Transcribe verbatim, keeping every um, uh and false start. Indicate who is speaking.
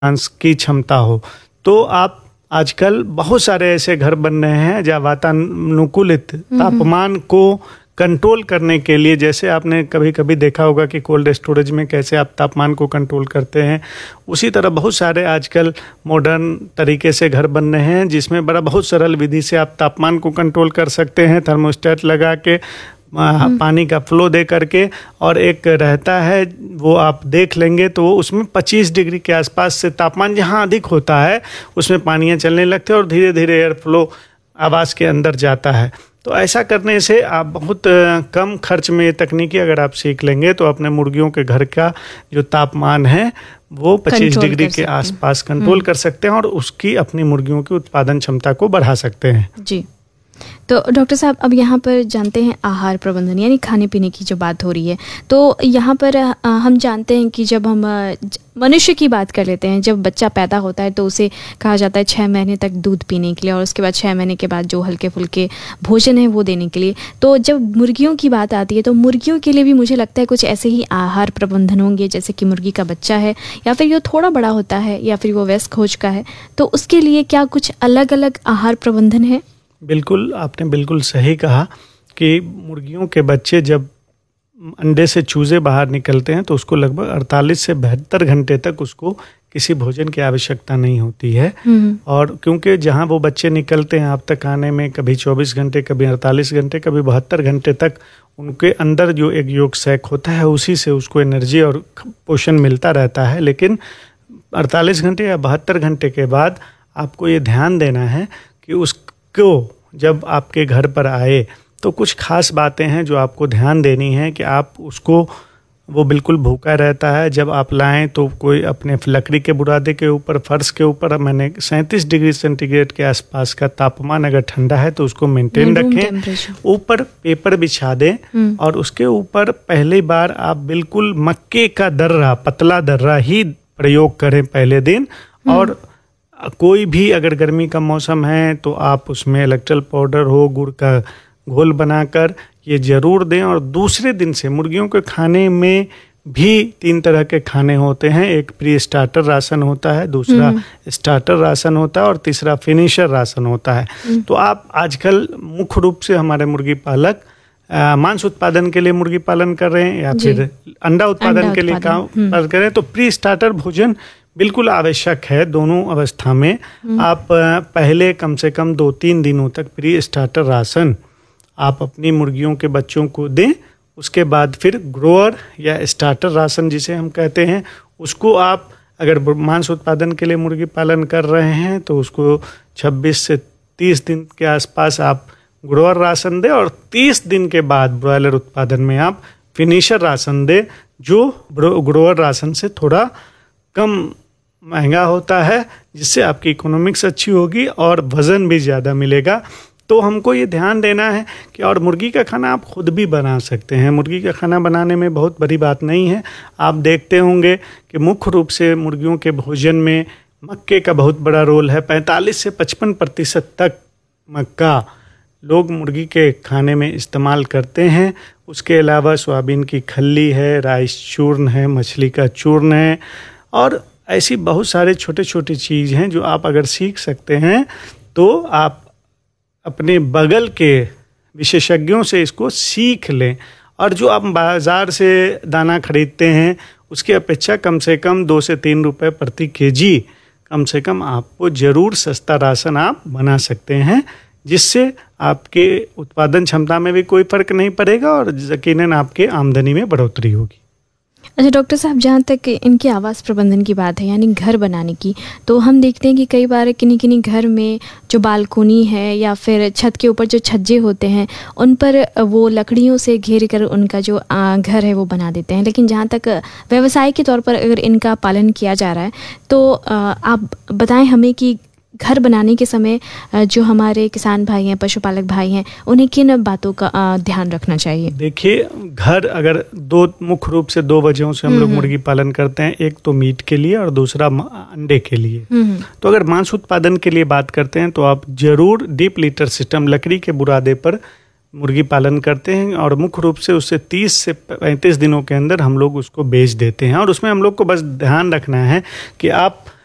Speaker 1: अंश की क्षमता हो। तो आप आजकल बहुत सारे ऐसे घर बन रहे हैं जहाँ वातानुकूलित तापमान को कंट्रोल करने के लिए, जैसे आपने कभी कभी देखा होगा कि कोल्ड स्टोरेज में कैसे आप तापमान को कंट्रोल करते हैं, उसी तरह बहुत सारे आजकल मॉडर्न तरीके से घर बन रहे हैं जिसमें बड़ा बहुत सरल विधि से आप तापमान को कंट्रोल कर सकते हैं, थर्मोस्टेट लगा के पानी का फ्लो दे करके। और एक रहता है वो आप देख लेंगे तो उसमें पच्चीस डिग्री के आसपास से तापमान जहाँ अधिक होता है उसमें पानियाँ चलने लगते हैं और धीरे धीरे एयर फ्लो आवास के अंदर जाता है। तो ऐसा करने से आप बहुत कम खर्च में ये तकनीकी अगर आप सीख लेंगे तो अपने मुर्गियों के घर का जो तापमान है वो पच्चीस डिग्री के आसपास कंट्रोल कर सकते हैं और उसकी अपनी मुर्गियों की उत्पादन क्षमता को बढ़ा सकते हैं।
Speaker 2: जी, तो डॉक्टर साहब अब यहाँ पर जानते हैं आहार प्रबंधन यानी खाने पीने की जो बात हो रही है, तो यहाँ पर हम जानते हैं कि जब हम मनुष्य की बात कर लेते हैं, जब बच्चा पैदा होता है तो उसे कहा जाता है छः महीने तक दूध पीने के लिए और उसके बाद छः महीने के बाद जो हल्के फुल्के भोजन है वो देने के लिए। तो जब मुर्गियों की बात आती है तो मुर्गियों के लिए भी मुझे लगता है कुछ ऐसे ही आहार प्रबंधन होंगे, जैसे कि मुर्गी का बच्चा है या फिर वो थोड़ा बड़ा होता है या फिर वो वयस्क हो चुका है, तो उसके लिए क्या कुछ अलग अलग आहार प्रबंधन है?
Speaker 1: बिल्कुल, आपने बिल्कुल सही कहा कि मुर्गियों के बच्चे जब अंडे से चूजे बाहर निकलते हैं तो उसको लगभग अड़तालीस से बहत्तर घंटे तक उसको किसी भोजन की आवश्यकता नहीं होती है। और क्योंकि जहां वो बच्चे निकलते हैं आप तक आने में कभी चौबीस घंटे, कभी अड़तालीस घंटे, कभी बहत्तर घंटे तक उनके अंदर जो एक योग सैक होता है उसी से उसको एनर्जी और पोषण मिलता रहता है। लेकिन अड़तालीस घंटे या बहत्तर घंटे के बाद आपको ये ध्यान देना है कि उस को जब आपके घर पर आए तो कुछ खास बातें हैं जो आपको ध्यान देनी है कि आप उसको, वो बिल्कुल भूखा रहता है जब आप लाएं तो कोई अपने लकड़ी के बुरादे के ऊपर, फर्श के ऊपर मैंने सैंतीस डिग्री सेंटीग्रेड के आसपास का तापमान, अगर ठंडा है तो उसको मेंटेन रखें, ऊपर पेपर बिछा दें और उसके ऊपर पहली बार आप बिल्कुल मक्के का दर्रा, पतला दर्रा ही प्रयोग करें पहले दिन। और कोई भी अगर गर्मी का मौसम है तो आप उसमें इलेक्ट्रल पाउडर हो, गुड़ का घोल बनाकर ये ज़रूर दें। और दूसरे दिन से मुर्गियों के खाने में भी तीन तरह के खाने होते हैं, एक प्री स्टार्टर राशन होता है, दूसरा स्टार्टर राशन होता है और तीसरा फिनिशर राशन होता है। तो आप आजकल मुख्य रूप से हमारे मुर्गी पालक मांस उत्पादन के लिए मुर्गी पालन कर रहे हैं या फिर अंडा उत्पादन के लिए काम कर रहे हैं तो प्री स्टार्टर भोजन बिल्कुल आवश्यक है। दोनों अवस्था में आप पहले कम से कम दो तीन दिनों तक प्री स्टार्टर राशन आप अपनी मुर्गियों के बच्चों को दें। उसके बाद फिर ग्रोअर या स्टार्टर राशन जिसे हम कहते हैं उसको आप अगर मांस उत्पादन के लिए मुर्गी पालन कर रहे हैं तो उसको छब्बीस से तीस दिन के आसपास आप ग्रोअर राशन दें और तीस दिन के बाद ब्रॉयलर उत्पादन में आप फिनिशर राशन दें जो ग्रोअर राशन से थोड़ा कम महंगा होता है, जिससे आपकी इकोनॉमिक्स अच्छी होगी और वज़न भी ज़्यादा मिलेगा। तो हमको ये ध्यान देना है कि और मुर्गी का खाना आप खुद भी बना सकते हैं। मुर्गी का खाना बनाने में बहुत बड़ी बात नहीं है। आप देखते होंगे कि मुख्य रूप से मुर्गियों के भोजन में मक्के का बहुत बड़ा रोल है। पैंतालीस से पचपन प्रतिशत तक मक्का लोग मुर्गी के खाने में इस्तेमाल करते हैं। उसके अलावा सोयाबीन की खल्ली है, राइस चूर्ण है, मछली का चूर्ण है और ऐसी बहुत सारे छोटे छोटे चीज़ हैं जो आप अगर सीख सकते हैं तो आप अपने बगल के विशेषज्ञों से इसको सीख लें। और जो आप बाज़ार से दाना खरीदते हैं उसकी अपेक्षा कम से कम दो से तीन रुपए प्रति केजी कम से कम आपको ज़रूर सस्ता राशन आप बना सकते हैं, जिससे आपके उत्पादन क्षमता में भी कोई फर्क नहीं पड़ेगा और यकीनन आपके आमदनी में बढ़ोतरी होगी।
Speaker 2: अच्छा डॉक्टर साहब, जहाँ तक इनके आवास प्रबंधन की बात है यानी घर बनाने की, तो हम देखते हैं कि कई बार किन्हीं किन्हीं घर में जो बालकोनी है या फिर छत के ऊपर जो छज्जे होते हैं उन पर वो लकड़ियों से घेर कर उनका जो घर है वो बना देते हैं। लेकिन जहाँ तक व्यवसाय के तौर पर अगर इनका पालन किया जा रहा है तो आप बताएं हमें कि घर बनाने के समय जो हमारे किसान भाई हैं, पशुपालक भाई हैं, उन्हें किन बातों का ध्यान रखना चाहिए?
Speaker 1: देखिए, घर अगर दो मुख्य रूप से दो वजहों से हम लोग मुर्गी पालन करते हैं, एक तो मीट के लिए और दूसरा अंडे के लिए। तो अगर मांस उत्पादन के लिए बात करते हैं तो आप जरूर डीप लीटर सिस्टम लकड़ी के बुरादे पर मुर्गी पालन करते हैं और मुख्य रूप से उससे तीस से पैंतीस दिनों के अंदर हम लोग उसको बेच देते हैं। और उसमें हम लोग को बस ध्यान रखना है कि आप